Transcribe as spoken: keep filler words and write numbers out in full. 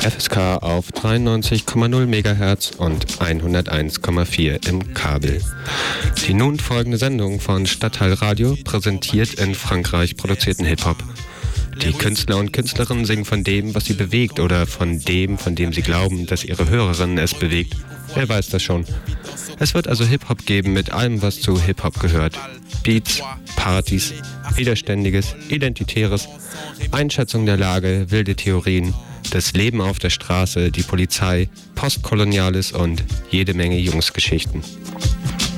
F S K auf dreiundneunzig Komma null Megahertz und hunderteins Komma vier im Kabel. Die nun folgende Sendung von Stadtteil Radio präsentiert in Frankreich produzierten Hip-Hop. Die Künstler und Künstlerinnen singen von dem, was sie bewegt oder von dem, von dem sie glauben, dass ihre Hörerinnen es bewegt. Wer weiß das schon. Es wird also Hip-Hop geben mit allem, was zu Hip-Hop gehört. Beats, Partys, Widerständiges, Identitäres, Einschätzung der Lage, wilde Theorien, das Leben auf der Straße, die Polizei, Postkoloniales und jede Menge Jungsgeschichten.